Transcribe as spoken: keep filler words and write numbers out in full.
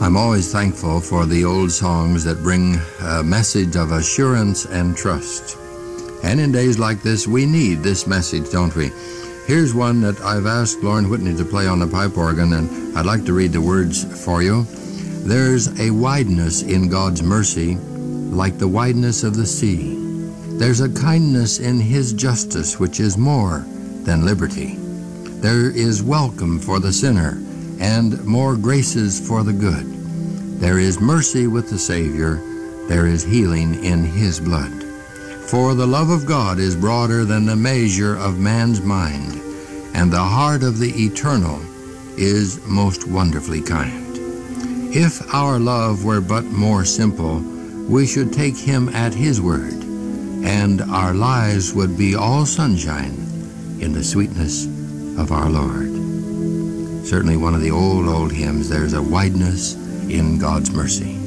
I'm always thankful for the old songs that bring a message of assurance and trust. And in days like this, we need this message, don't we? Here's one that I've asked Lauren Whitney to play on the pipe organ, and I'd like to read the words for you. There's a wideness in God's mercy, like the wideness of the sea. There's a kindness in His justice which is more than liberty. There is welcome for the sinner, and more graces for the good. There is mercy with the Savior. There is healing in His blood. For the love of God is broader than the measure of man's mind, and the heart of the Eternal is most wonderfully kind. If our love were but more simple, we should take Him at His word, and our lives would be all sunshine in the sweetness of our Lord. Certainly one of the old, old hymns, there's a wideness in God's mercy.